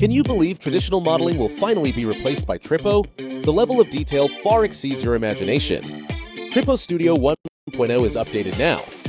Can you believe traditional modeling will finally be replaced by Trippo? The level of detail far exceeds your imagination. Trippo Studio 1.0 is updated now,